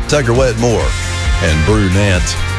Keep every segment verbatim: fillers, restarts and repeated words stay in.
Tucker Wetmore and Brunette.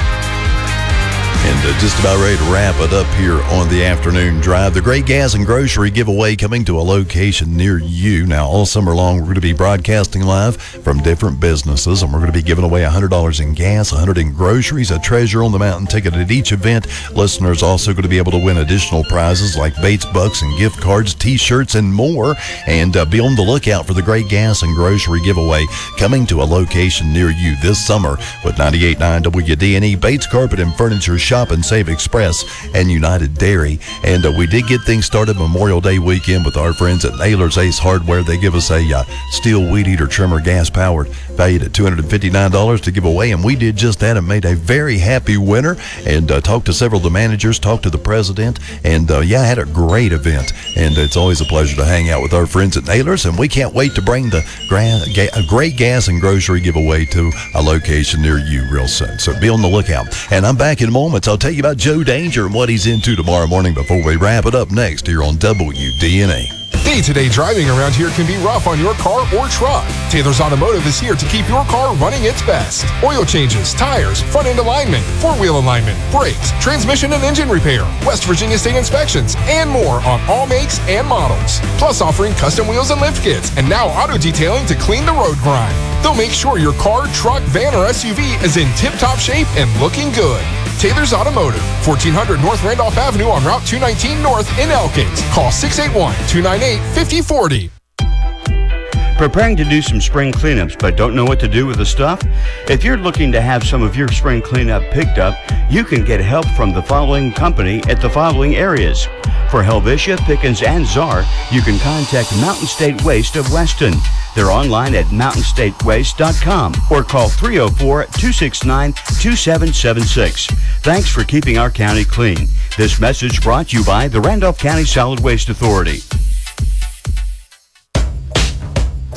And uh, just about ready to wrap it up here on the afternoon drive. The Great Gas and Grocery giveaway coming to a location near you. Now, all summer long, we're going to be broadcasting live from different businesses, and we're going to be giving away one hundred dollars in gas, one hundred dollars in groceries, a Treasure on the Mountain ticket at each event. Listeners also going to be able to win additional prizes like Bates Bucks and gift cards, T-shirts, and more. And uh, be on the lookout for the Great Gas and Grocery giveaway coming to a location near you this summer with ninety-eight point nine W D N E, Bates Carpet and Furniture, Shop and Save Express, and United Dairy. And uh, we did get things started Memorial Day weekend with our friends at Naylor's Ace Hardware. They give us a uh, steel weed eater trimmer, gas powered, valued at two hundred fifty-nine dollars to give away, and we did just that and made a very happy winner. And uh, talked to several of the managers, talked to the president, and uh, yeah, had a great event. And it's always a pleasure to hang out with our friends at Naylor's, and we can't wait to bring the gra- ga- Great Gas and Grocery giveaway to a location near you real soon. So be on the lookout. And I'm back in moments. I'll tell you about Joe Danger and what he's into tomorrow morning before we wrap it up next here on W D N A. Day-to-day driving around here can be rough on your car or truck. Taylor's Automotive is here to keep your car running its best. Oil changes, tires, front-end alignment, four-wheel alignment, brakes, transmission and engine repair, West Virginia state inspections, and more on all makes and models. Plus offering custom wheels and lift kits, and now auto detailing to clean the road grime. They'll make sure your car, truck, van, or S U V is in tip-top shape and looking good. Taylor's Automotive, fourteen hundred North Randolph Avenue on Route two nineteen North in Elkins. Call six eight one, two nine eight, five oh four oh. Preparing to do some spring cleanups but don't know what to do with the stuff? If you're looking to have some of your spring cleanup picked up, you can get help from the following company at the following areas. For Helvetia, Pickens, and Czar, you can contact Mountain State Waste of Weston. They're online at mountain state waste dot com or call three oh four, two six nine, two seven seven six. Thanks for keeping our county clean. This message brought to you by the Randolph County Solid Waste Authority.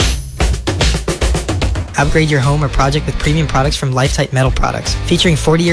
Upgrade your home or project with premium products from Lifetite Metal Products, featuring forty-year